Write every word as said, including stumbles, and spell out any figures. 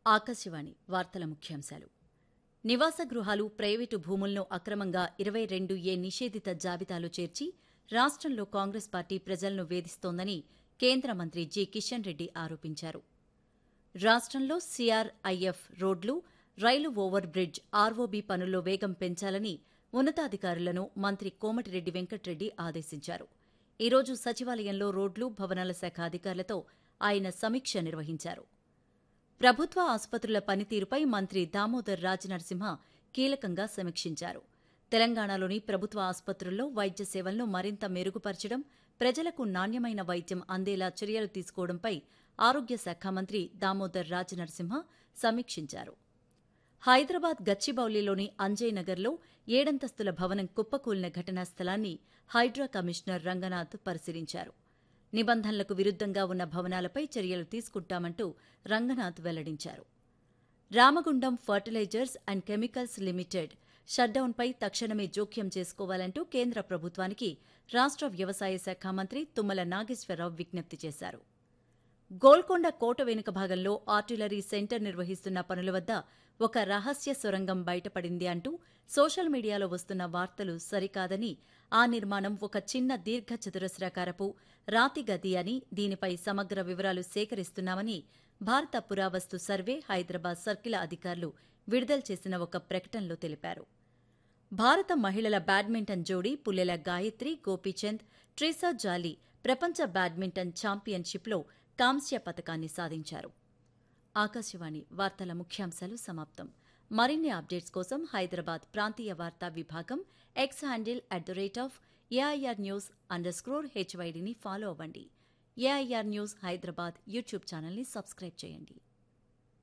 ఆకాశవాణి వార్తల ముఖ్యాంశాలు. నివాస గృహాలు, ప్రైవేటు భూములను అక్రమంగా ఇరవై రెండు ఏ నిషేధిత జాబితాలో చేర్చి రాష్ట్రంలో కాంగ్రెస్ పార్టీ ప్రజలను వేధిస్తోందని కేంద్ర మంత్రి జి కిషన్ రెడ్డి ఆరోపించారు. రాష్ట్రంలో సీఆర్ఐఎఫ్ రోడ్లు, రైలు ఓవర్ బ్రిడ్జ్ ఆర్ఓబీ పనుల్లో వేగం పెంచాలని ఉన్నతాధికారులను మంత్రి కోమటిరెడ్డి వెంకట్రెడ్డి ఆదేశించారు. ఈ రోజు సచివాలయంలో రోడ్లు, భవనాల శాఖ అధికారులతో ఆయన సమీక్ష నిర్వహించారు. ప్రభుత్వ ఆసుపత్రుల పనితీరుపై మంత్రి దామోదర్ రాజనరసింహ కీలకంగా సమీక్షించారు. తెలంగాణలోని ప్రభుత్వ ఆసుపత్రుల్లో వైద్య సేవలను మరింత మెరుగుపరచడం, ప్రజలకు నాణ్యమైన వైద్యం అందేలా చర్యలు తీసుకోవడంపై ఆరోగ్య శాఖ మంత్రి దామోదర్ రాజనరసింహ సమీక్షించారు. హైదరాబాద్ గచ్చిబౌలిలోని అంజయ్ నగర్లో ఏడంతస్తుల భవనం కుప్పకూలిన ఘటనా స్థలాన్ని హైడ్రా కమిషనర్ రంగనాథ్ పరిశీలించారు. నిబంధనలకు విరుద్దంగా ఉన్న భవనాలపై చర్యలు తీసుకుంటామంటూ రంగనాథ్ వెల్లడించారు. Ramagundam fertilisers and chemicals limited షట్డౌన్పై తక్షణమే జోక్యం చేసుకోవాలంటూ కేంద్ర ప్రభుత్వానికి రాష్ట్ర వ్యవసాయ శాఖ మంత్రి తుమ్మల నాగేశ్వరరావు విజ్ఞప్తి చేశారు. గోల్కొండ కోట వెనుక భాగంలో ఆర్టిలరీ సెంటర్ నిర్వహిస్తున్న పనుల వద్ద ఒక రహస్య సొరంగం బయటపడింది అంటూ సోషల్ మీడియాలో వస్తున్న వార్తలు సరికాదని, ఆ నిర్మాణం ఒక చిన్న దీర్ఘ చతురస్రాకారపు రాతి గది అని, దీనిపై సమగ్ర వివరాలు సేకరిస్తున్నామని భారత పురావస్తు సర్వే, హైదరాబాద్ సర్కిల్ అధికారులు విడుదల చేసిన ఒక ప్రకటనలో తెలిపారు. భారత మహిళల బ్యాడ్మింటన్ జోడీ పుల్లెల గాయత్రి, గోపీచంద్, ట్రీసా జాలీ ప్రపంచ బ్యాడ్మింటన్ ఛాంపియన్షిప్లో కాంస్య పతకాన్ని సాధించారు. ఆకాశవాణి వార్తల ముఖ్యాంశాలు సమాప్తం. మరిన్ని అప్డేట్స్ కోసం హైదరాబాద్ ప్రాంతీయ వార్తా విభాగం X handle at the rate of AIR news under స్క్రోర్ హెచ్వైడీని follow అవ్వండి. ఏఐఆర్ న్యూస్ హైదరాబాద్ యూట్యూబ్ ఛానల్ని సబ్స్క్రైబ్ చేయండి.